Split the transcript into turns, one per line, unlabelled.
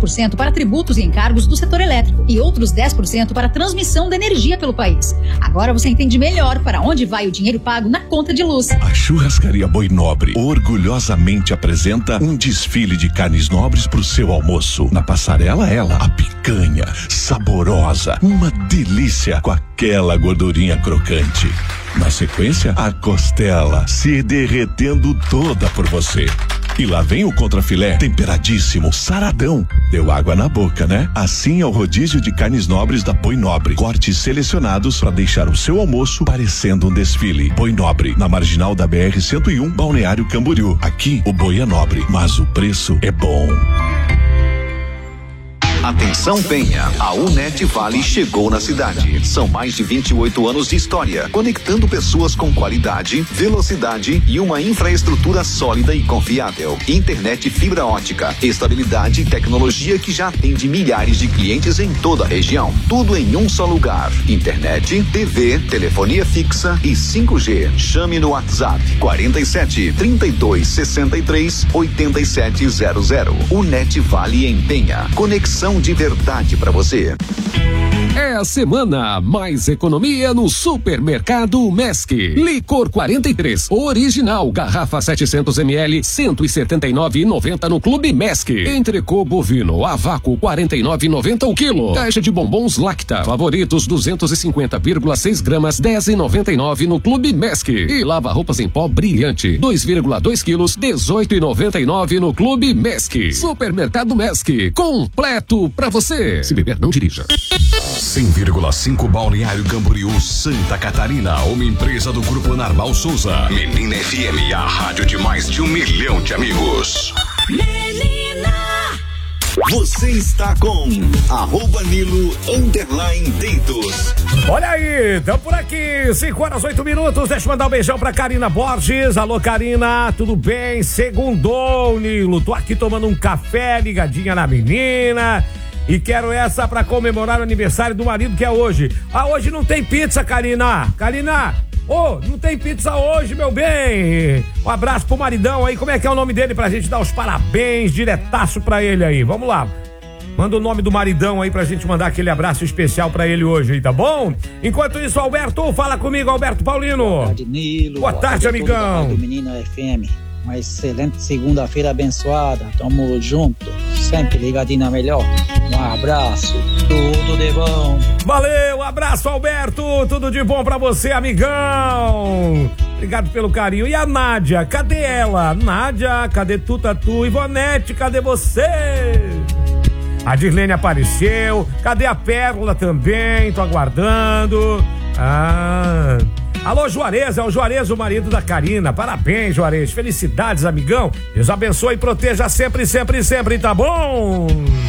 10% para tributos e encargos do setor elétrico e outros 10% para transmissão da energia pelo país. Agora você entende melhor para onde vai o dinheiro pago na conta de luz.
A Churrascaria Boi Nobre orgulhosamente apresenta um desfile de carnes nobres pro seu almoço. Na passarela, a picanha, saborosa, uma delícia com aquela gordurinha crocante. Na sequência, a costela se derretendo toda por você. E lá vem o contrafilé, temperadíssimo, saradão. Deu água na boca, né? Assim é o rodízio de carnes nobres da Boi Nobre. Cortes selecionados para deixar o seu almoço parecendo um desfile. Boi Nobre, na marginal da BR-101, Balneário Camboriú. Aqui, o boi é nobre, mas o preço é bom.
Atenção Penha, a Unet Vale chegou na cidade. São mais de 28 anos de história, conectando pessoas com qualidade, velocidade e uma infraestrutura sólida e confiável. Internet fibra ótica, estabilidade e tecnologia que já atende milhares de clientes em toda a região. Tudo em um só lugar. Internet, TV, telefonia fixa e 5G. Chame no WhatsApp 47 32 63 8700. Unet Vale em Penha. Conexão de verdade para você.
É a semana mais economia no Supermercado Mesc. Licor 43, original, garrafa 700 ml, 179,90 no Clube Mesc. Entrecô bovino, a vácuo 49,90 o quilo. Caixa de bombons Lacta, favoritos 250,6 gramas, 10,99 no Clube Mesc. E lava roupas em pó brilhante, 2,2 quilos, 18,99 no Clube Mesc. Supermercado Mesc, completo pra você. Se beber, não dirija.
100,5 Balneário Camboriú, Santa Catarina, uma empresa do Grupo Narval Souza. Menina FM, a rádio de mais de 1 milhão de amigos.
Menina! Você está com @Nilo_Deitos.
Olha aí, tamo por aqui, 5h08. Deixa eu mandar um beijão pra Karina Borges. Alô, Karina, tudo bem? Segundou, Nilo. Tô aqui tomando um café, ligadinha na menina. E quero essa pra comemorar o aniversário do marido, que é hoje. Ah, hoje não tem pizza, Karina. Karina, não tem pizza hoje, meu bem. Um abraço pro maridão aí. Como é que é o nome dele pra gente dar os parabéns diretaço pra ele aí? Vamos lá. Manda o nome do maridão aí pra gente mandar aquele abraço especial pra ele hoje aí, tá bom? Enquanto isso, Alberto, fala comigo, Alberto Paulino.
Boa tarde, Nilo.
Boa tarde, amigão.
Do Menina FM. Uma excelente segunda-feira abençoada. Tamo junto. Sempre ligadinho na melhor. Um abraço. Tudo de bom.
Valeu, abraço, Alberto. Tudo de bom pra você, amigão. Obrigado pelo carinho. E a Nádia, cadê ela? Nádia, cadê tu, Tatu? Ivonete, cadê você? A Dirlene apareceu. Cadê a Pérola também? Tô aguardando. Alô, Juarez, é o Juarez, o marido da Karina. Parabéns, Juarez. Felicidades, amigão. Deus abençoe e proteja sempre, sempre, sempre, tá bom?